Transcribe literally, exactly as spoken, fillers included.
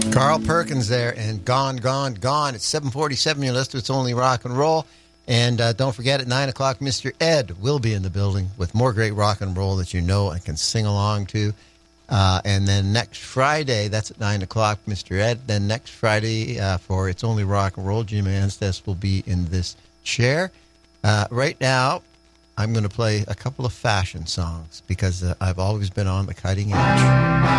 Carl Perkins there, and Gone, Gone, Gone. It's seven forty-seven. You're listening to It's Only Rock and Roll. And uh, don't forget, at nine o'clock, Mister Ed will be in the building with more great rock and roll that you know and can sing along to. Uh, and then next Friday, that's at nine o'clock, Mister Ed. Then next Friday, uh, for It's Only Rock and Roll, Jim Anstice will be in this chair. Uh, right now, I'm going to play a couple of fashion songs because uh, I've always been on the cutting edge.